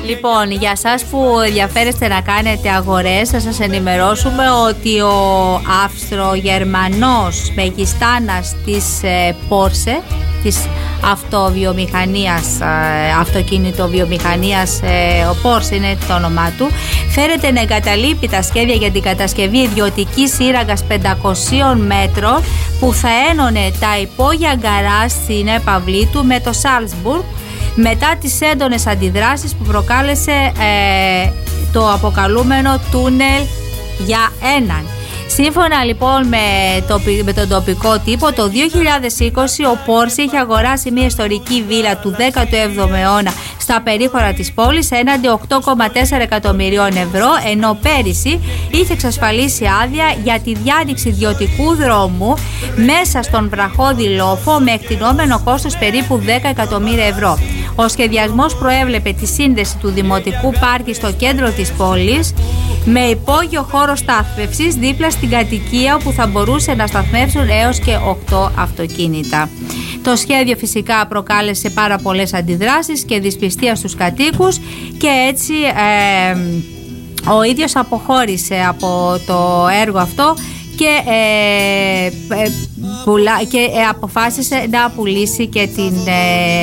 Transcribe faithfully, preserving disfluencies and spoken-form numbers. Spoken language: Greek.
Λοιπόν, για σας που ενδιαφέρεστε να κάνετε αγορές, θα σας ενημερώσουμε ότι ο Αυστρο-Γερμανός μεγιστάνας της Porsche, της αυτοβιομηχανίας, αυτοκίνητο-βιομηχανίας, ο Porsche είναι το όνομά του, φέρεται να εγκαταλείπει τα σχέδια για την κατασκευή ιδιωτικής σύραγγας πεντακοσίων μέτρων που θα ένωνε τα υπόγεια γκαράζ στην έπαυλή του με το Σάλτσμπουργκ, μετά τις έντονες αντιδράσεις που προκάλεσε ε, το αποκαλούμενο τούνελ για έναν. Σύμφωνα λοιπόν με, το, με τον τοπικό τύπο, το δύο χιλιάδες είκοσι ο Porsche είχε αγοράσει μια ιστορική βίλα του δέκατου έβδομου αιώνα στα περίχωρα της πόλης έναντι οκτώ κόμμα τέσσερα εκατομμυρίων ευρώ, ενώ πέρυσι είχε εξασφαλίσει άδεια για τη διάνοιξη ιδιωτικού δρόμου μέσα στον βραχώδη λόφο με εκτινόμενο κόστος περίπου δέκα εκατομμύρια ευρώ. Ο σχεδιασμός προέβλεπε τη σύνδεση του δημοτικού πάρκι στο κέντρο της πόλης με υπόγειο χώρο στάθμευσης δίπλα στην κατοικία όπου θα μπορούσε να σταθμεύσουν έως και οκτώ αυτοκίνητα. Το σχέδιο φυσικά προκάλεσε πάρα πολλές αντιδράσεις και δυσπιστία στους κατοίκους και έτσι ε, ο ίδιος αποχώρησε από το έργο αυτό και, ε, ε, πουλα, και ε, αποφάσισε να πουλήσει και την... Ε,